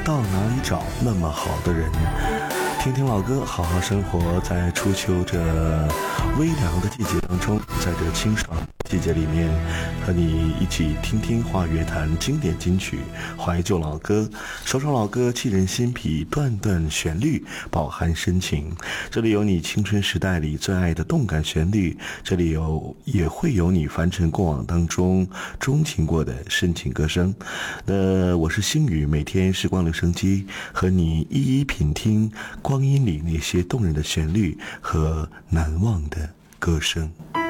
到哪里找那么好的人？听听老歌，好好生活在初秋这微凉的季节当中，在这清爽季节里面，和你一起听听华语乐坛经典金曲、怀旧老歌，首首老歌沁人心脾，段段旋律饱含深情。这里有你青春时代里最爱的动感旋律，这里也会有你凡尘过往当中钟情过的深情歌声。我是星宇，每天时光留声机和你一一品听光阴里那些动人的旋律和难忘的歌声。